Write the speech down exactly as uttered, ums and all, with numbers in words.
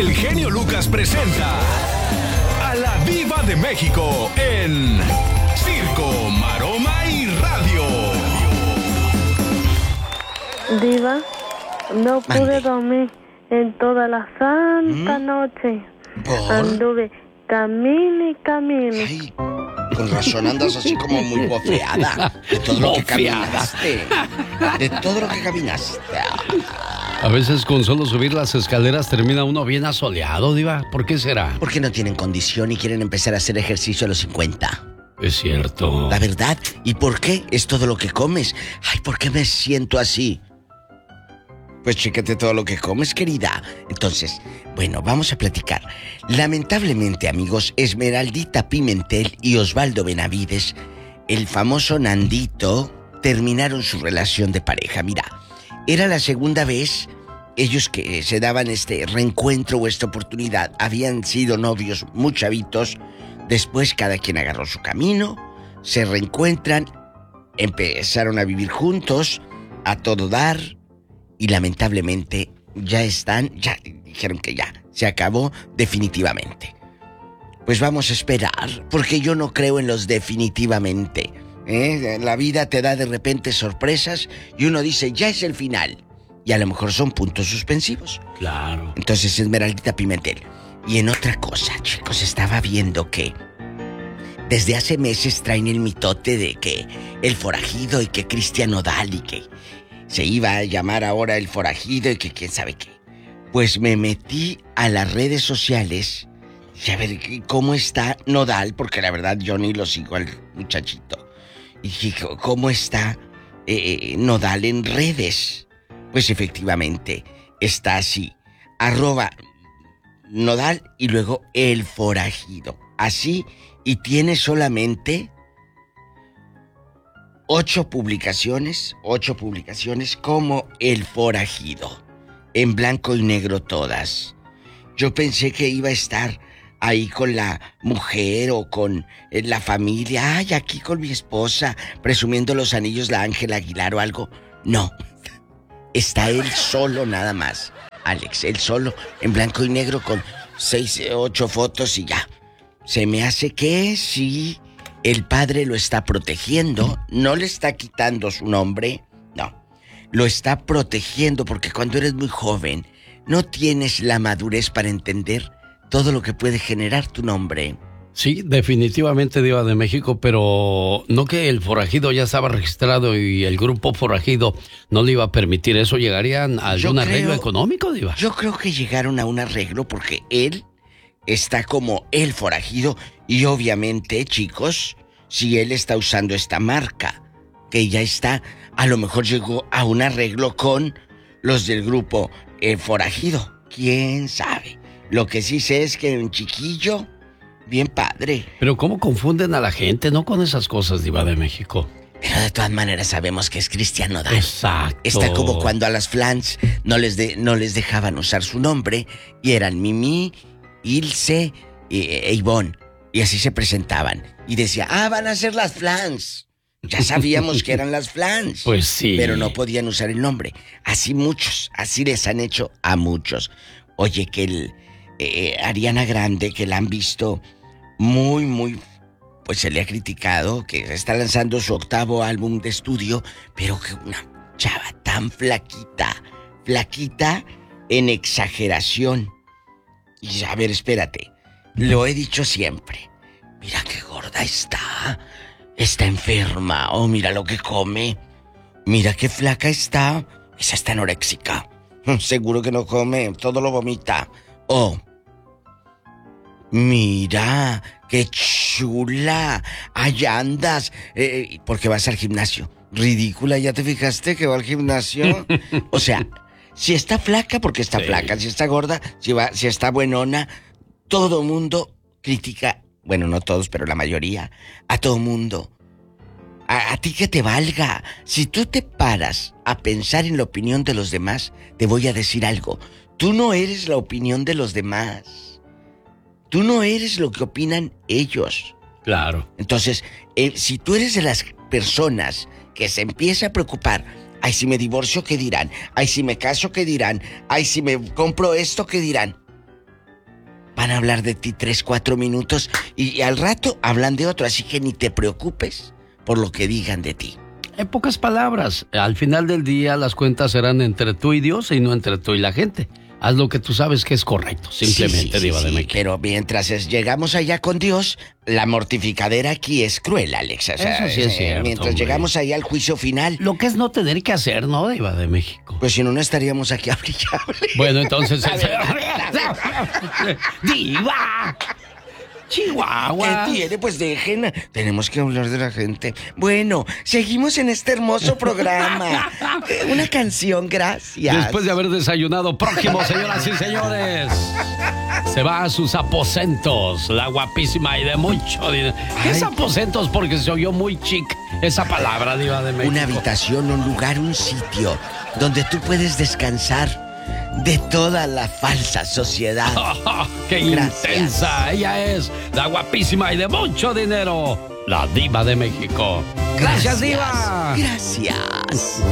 el genio Lucas presenta a la Diva de México en Circo, Maroma y Radio. Diva, no pude Mande. dormir en toda la santa ¿Mm? noche. ¿Por? Anduve camine y camine. Ay, con razón andas así como muy bofeada. De todo lo que Bofeada. caminaste. De todo lo que caminaste. A veces con solo subir las escaleras termina uno bien asoleado, Diva. ¿Por qué será? Porque no tienen condición y quieren empezar a hacer ejercicio a los cincuenta. Es cierto. La verdad. ¿Y por qué? Es todo lo que comes. Ay, ¿por qué me siento así? Pues chécate todo lo que comes, querida. Entonces, bueno, vamos a platicar. Lamentablemente, amigos, Esmeraldita Pimentel y Osvaldo Benavides, el famoso Nandito, terminaron su relación de pareja. Mira, era la segunda vez ellos que se daban este reencuentro o esta oportunidad. Habían sido novios muy chavitos. Después cada quien agarró su camino, se reencuentran, empezaron a vivir juntos, a todo dar. Y lamentablemente ya están, ya dijeron que ya, se acabó definitivamente. Pues vamos a esperar, porque yo no creo en los definitivamente. ¿eh? La vida te da de repente sorpresas y uno dice, ya es el final. Y a lo mejor son puntos suspensivos. Claro. Entonces, Esmeraldita Pimentel. Y en otra cosa, chicos, estaba viendo que desde hace meses traen el mitote de que el forajido y que Cristian Nodal y que se iba a llamar ahora el forajido y que quién sabe qué. Pues me metí a las redes sociales y a ver cómo está Nodal, porque la verdad yo ni lo sigo al muchachito. Y dije, ¿cómo está eh, Nodal en redes? Pues efectivamente está así, arroba Nodal y luego el forajido. Así, y tiene solamente Ocho publicaciones, ocho publicaciones como el forajido. En blanco y negro todas. Yo pensé que iba a estar ahí con la mujer o con eh, la familia. Ay, aquí con mi esposa, presumiendo los anillos la Ángela Aguilar o algo. No, está él solo nada más. Alex, él solo, en blanco y negro con seis, ocho fotos y ya. Se me hace que sí... El padre lo está protegiendo, no le está quitando su nombre, no. Lo está protegiendo porque cuando eres muy joven no tienes la madurez para entender todo lo que puede generar tu nombre. Sí, definitivamente, Diva de México, pero no que el forajido ya estaba registrado y el grupo forajido no le iba a permitir eso. ¿Llegarían a algún Yo arreglo creo- económico, Diva? Yo creo que llegaron a un arreglo porque él está como el forajido y obviamente, chicos, si él está usando esta marca, que ya está, a lo mejor llegó a un arreglo con los del grupo eh, forajido. ¿Quién sabe? Lo que sí sé es que un chiquillo, bien padre. Pero ¿cómo confunden a la gente, no, con esas cosas, Diva de México? Pero de todas maneras sabemos que es Cristian Nodal. Exacto. Está como cuando a las flans no les, de, no les dejaban usar su nombre y eran Mimi, Ilse e, e Ivonne. Y así se presentaban. Y decía, ah, van a ser las flans. Ya sabíamos que eran las flans. Pues sí. Pero no podían usar el nombre. Así muchos, así les han hecho a muchos. Oye, que el eh, Ariana Grande, que la han visto muy, muy... Pues se le ha criticado que está lanzando su octavo álbum de estudio, pero que una chava tan flaquita, flaquita en exageración. Y a ver, espérate, lo he dicho siempre. Mira qué gorda está. Está enferma. Oh, mira lo que come. Mira qué flaca está. Esa está anoréxica. Seguro que no come, todo lo vomita. Oh, mira, qué chula. Allá andas. Eh, porque vas al gimnasio. Ridícula, ¿ya te fijaste que va al gimnasio? O sea, si está flaca, porque está Sí. flaca. Si está gorda, si, va, si está buenona. Todo mundo critica, bueno, no todos, pero la mayoría, a todo mundo. A, a ti que te valga. Si tú te paras a pensar en la opinión de los demás, te voy a decir algo. Tú no eres la opinión de los demás. Tú no eres lo que opinan ellos. Claro. Entonces, eh, si tú eres de las personas que se empieza a preocupar, ay, si me divorcio, ¿qué dirán? Ay, si me caso, ¿qué dirán? Ay, si me compro esto, ¿qué dirán? van a hablar de ti tres, cuatro minutos y, y al rato hablan de otro, así que ni te preocupes por lo que digan de ti. En pocas palabras, al final del día las cuentas serán entre tú y Dios y no entre tú y la gente. Haz lo que tú sabes que es correcto, simplemente, sí, sí, Diva sí, de sí, México. pero mientras es- llegamos allá con Dios, la mortificadera aquí es cruel, Alex. O sea, Eso sí es eh, cierto, mientras hombre. llegamos allá al juicio final, Lo que es no tener que hacer, ¿no, Diva de México? pues si no, no estaríamos aquí a brillar. Bueno, entonces... La verdad, la ¡Diva! ¡Chihuahua! ¿Qué tiene? Pues dejen. Tenemos que hablar de la gente. Bueno, seguimos en este hermoso programa. Eh, Una canción, gracias. Después de haber desayunado, próximo, señoras y señores. Se va a sus aposentos, la guapísima y de mucho dinero. ¿Qué es Ay. aposentos? Porque se oyó muy chic esa palabra, Diva de México. Una habitación, un lugar, un sitio donde tú puedes descansar de toda la falsa sociedad. Oh, ¡Qué Gracias. intensa! Ella es la guapísima y de mucho dinero, la Diva de México. ¡Gracias, Diva! Gracias.